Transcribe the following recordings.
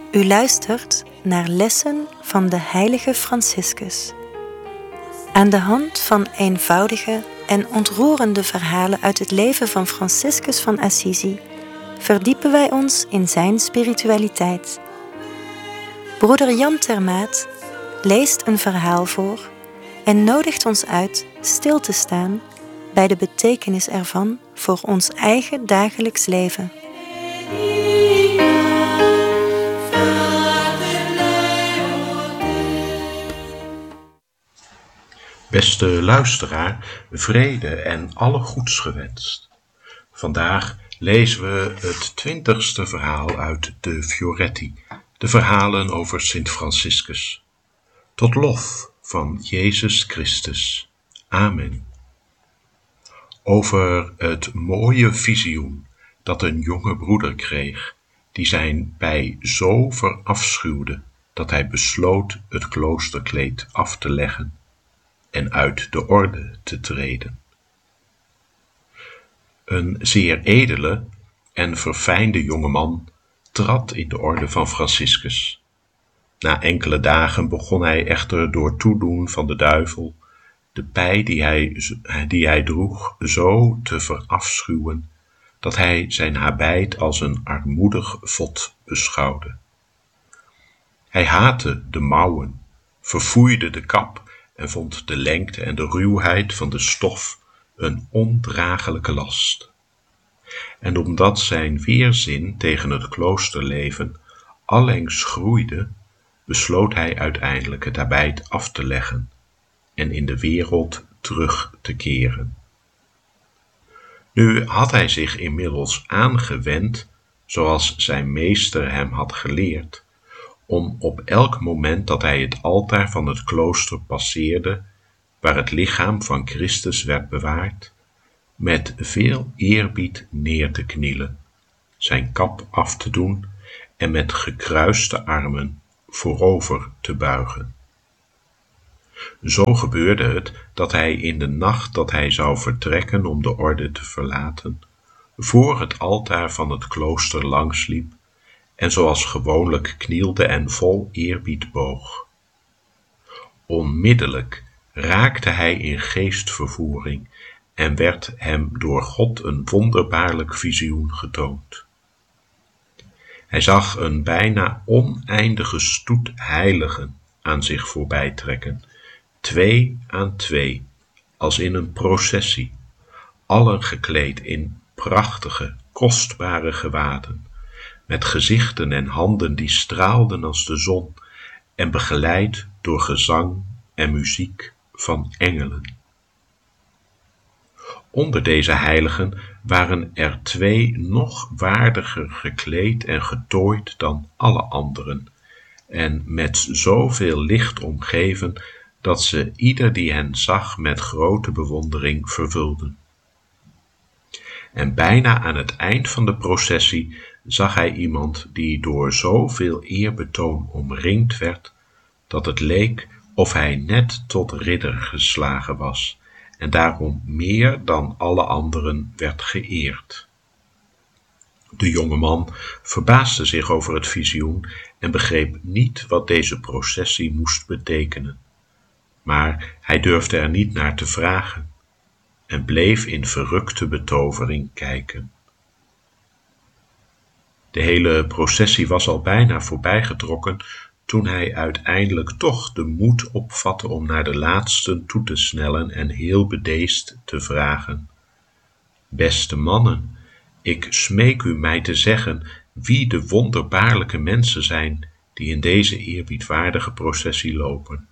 U luistert naar lessen van de heilige Franciscus. Aan de hand van eenvoudige en ontroerende verhalen uit het leven van Franciscus van Assisi verdiepen wij ons in zijn spiritualiteit. Broeder Jan Termaat leest een verhaal voor en nodigt ons uit stil te staan bij de betekenis ervan voor ons eigen dagelijks leven. Beste luisteraar, vrede en alle goeds gewenst. Vandaag lezen we het 20ste verhaal uit de Fioretti, de verhalen over Sint Franciscus. Tot lof van Jezus Christus. Amen. Over het mooie visioen dat een jonge broeder kreeg, die zijn bij zo verafschuwde, dat hij besloot het kloosterkleed af te leggen en uit de orde te treden. Een zeer edele en verfijnde jongeman trad in de orde van Franciscus. Na enkele dagen begon hij echter door toedoen van de duivel de pij die hij droeg zo te verafschuwen, dat hij zijn habit als een armoedig vod beschouwde. Hij haatte de mouwen, verfoeide de kap en vond de lengte en de ruwheid van de stof een ondraaglijke last. En omdat zijn weerzin tegen het kloosterleven allengs groeide, besloot hij uiteindelijk het habit af te leggen en in de wereld terug te keren. Nu had hij zich inmiddels aangewend, zoals zijn meester hem had geleerd, om op elk moment dat hij het altaar van het klooster passeerde, waar het lichaam van Christus werd bewaard, met veel eerbied neer te knielen, zijn kap af te doen en met gekruiste armen voorover te buigen. Zo gebeurde het dat hij in de nacht dat hij zou vertrekken om de orde te verlaten, voor het altaar van het klooster langsliep en zoals gewoonlijk knielde en vol eerbied boog. Onmiddellijk raakte hij in geestvervoering en werd hem door God een wonderbaarlijk visioen getoond. Hij zag een bijna oneindige stoet heiligen aan zich voorbij trekken, 2 aan 2, als in een processie, allen gekleed in prachtige, kostbare gewaden, met gezichten en handen die straalden als de zon en begeleid door gezang en muziek van engelen. Onder deze heiligen waren er 2 nog waardiger gekleed en getooid dan alle anderen, en met zoveel licht omgeven, dat ze ieder die hen zag met grote bewondering vervulden. En bijna aan het eind van de processie zag hij iemand die door zoveel eerbetoon omringd werd, dat het leek of hij net tot ridder geslagen was, en daarom meer dan alle anderen werd geëerd. De jongeman verbaasde zich over het visioen en begreep niet wat deze processie moest betekenen. Maar hij durfde er niet naar te vragen en bleef in verrukte betovering kijken. De hele processie was al bijna voorbijgetrokken toen hij uiteindelijk toch de moed opvatte om naar de laatsten toe te snellen en heel bedeesd te vragen: Beste mannen, ik smeek u mij te zeggen wie de wonderbaarlijke mensen zijn die in deze eerbiedwaardige processie lopen.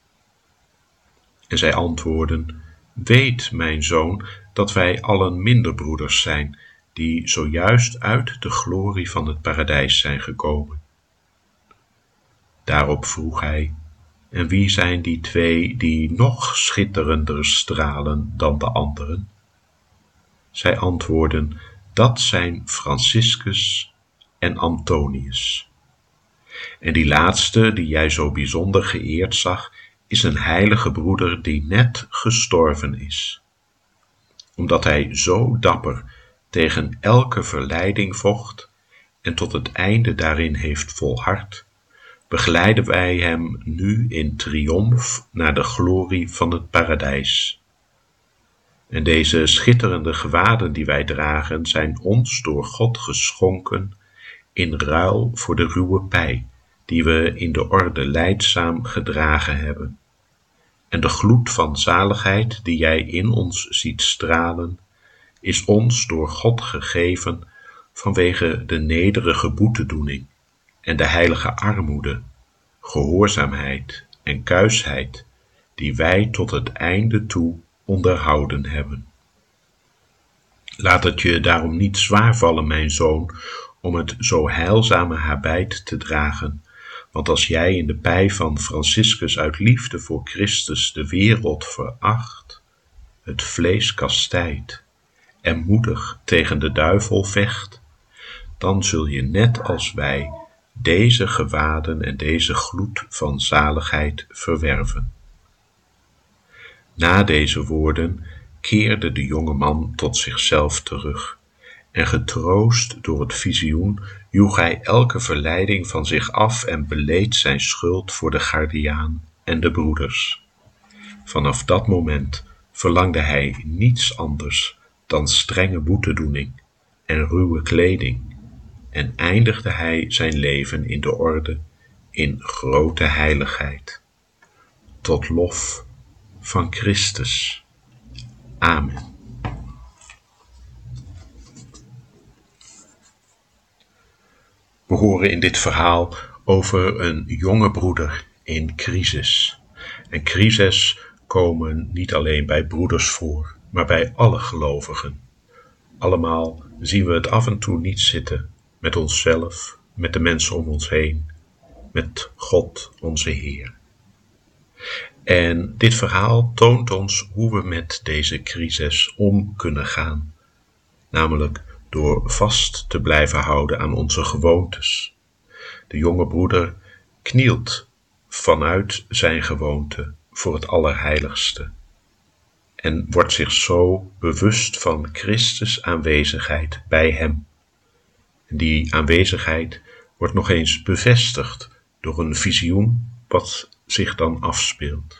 En zij antwoordden: Weet, mijn zoon, dat wij allen minderbroeders zijn, die zojuist uit de glorie van het paradijs zijn gekomen. Daarop vroeg hij: En wie zijn die 2 die nog schitterender stralen dan de anderen? Zij antwoordden: Dat zijn Franciscus en Antonius. En die laatste, die jij zo bijzonder geëerd zag, is een heilige broeder die net gestorven is. Omdat hij zo dapper tegen elke verleiding vocht en tot het einde daarin heeft volhard, begeleiden wij hem nu in triomf naar de glorie van het paradijs. En deze schitterende gewaden die wij dragen zijn ons door God geschonken in ruil voor de ruwe pij die we in de orde lijdzaam gedragen hebben. En de gloed van zaligheid die jij in ons ziet stralen, is ons door God gegeven vanwege de nederige boetedoening en de heilige armoede, gehoorzaamheid en kuisheid die wij tot het einde toe onderhouden hebben. Laat het je daarom niet zwaar vallen, mijn zoon, om het zo heilzame habit te dragen, want als jij in de pij van Franciscus uit liefde voor Christus de wereld veracht, het vlees kastijdt en moedig tegen de duivel vecht, dan zul je net als wij deze gewaden en deze gloed van zaligheid verwerven. Na deze woorden keerde de jonge man tot zichzelf terug en getroost door het visioen joeg hij elke verleiding van zich af en beleed zijn schuld voor de gardiaan en de broeders. Vanaf dat moment verlangde hij niets anders dan strenge boetedoening en ruwe kleding en eindigde hij zijn leven in de orde in grote heiligheid. Tot lof van Christus. Amen. We horen in dit verhaal over een jonge broeder in crisis. En crises komen niet alleen bij broeders voor, maar bij alle gelovigen. Allemaal zien we het af en toe niet zitten met onszelf, met de mensen om ons heen, met God onze Heer. En dit verhaal toont ons hoe we met deze crisis om kunnen gaan, namelijk door vast te blijven houden aan onze gewoontes. De jonge broeder knielt vanuit zijn gewoonte voor het Allerheiligste en wordt zich zo bewust van Christus' aanwezigheid bij hem. En die aanwezigheid wordt nog eens bevestigd door een visioen wat zich dan afspeelt.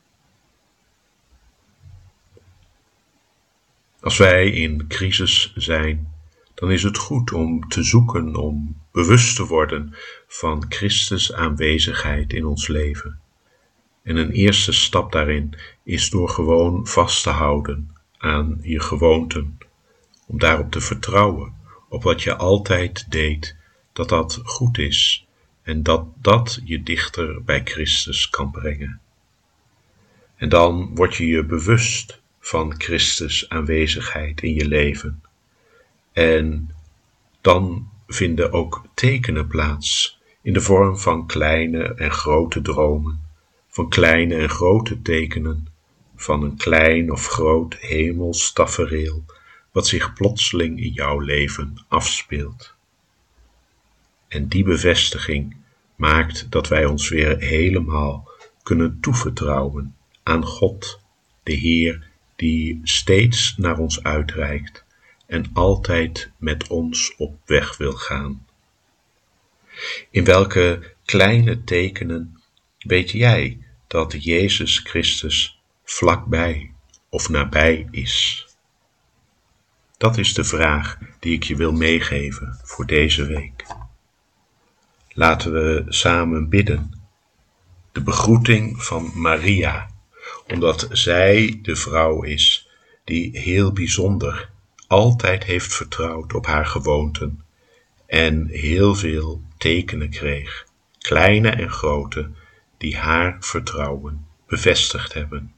Als wij in crisis zijn, dan is het goed om te zoeken, om bewust te worden van Christus' aanwezigheid in ons leven. En een eerste stap daarin is door gewoon vast te houden aan je gewoonten, om daarop te vertrouwen, op wat je altijd deed, dat dat goed is en dat dat je dichter bij Christus kan brengen. En dan word je je bewust van Christus' aanwezigheid in je leven. En dan vinden ook tekenen plaats in de vorm van kleine en grote dromen, van kleine en grote tekenen, van een klein of groot hemels tafereel, wat zich plotseling in jouw leven afspeelt. En die bevestiging maakt dat wij ons weer helemaal kunnen toevertrouwen aan God, de Heer, die steeds naar ons uitreikt en altijd met ons op weg wil gaan. In welke kleine tekenen weet jij dat Jezus Christus vlakbij of nabij is? Dat is de vraag die ik je wil meegeven voor deze week. Laten we samen bidden. De begroeting van Maria, omdat zij de vrouw is die heel bijzonder altijd heeft vertrouwd op haar gewoonten en heel veel tekenen kreeg, kleine en grote, die haar vertrouwen bevestigd hebben.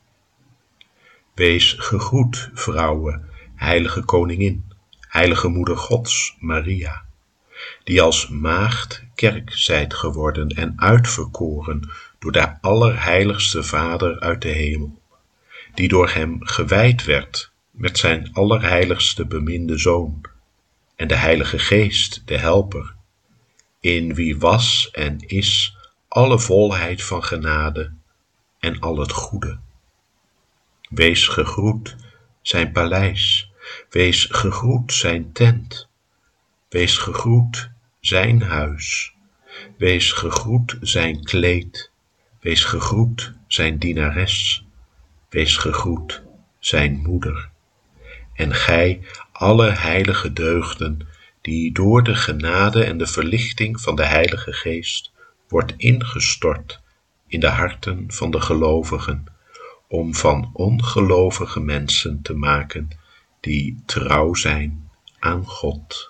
Wees gegroet, vrouwe, heilige koningin, heilige moeder Gods, Maria, die als maagd kerk zijt geworden en uitverkoren door de allerheiligste Vader uit de hemel, die door hem gewijd werd met zijn allerheiligste beminde Zoon en de Heilige Geest, de Helper, in wie was en is alle volheid van genade en al het goede. Wees gegroet zijn paleis, wees gegroet zijn tent, Wees gegroet zijn huis. Wees gegroet zijn kleed. Wees gegroet zijn dienares. Wees gegroet zijn moeder. En gij, alle heilige deugden, die door de genade en de verlichting van de Heilige Geest wordt ingestort in de harten van de gelovigen, om van ongelovige mensen te maken die trouw zijn aan God.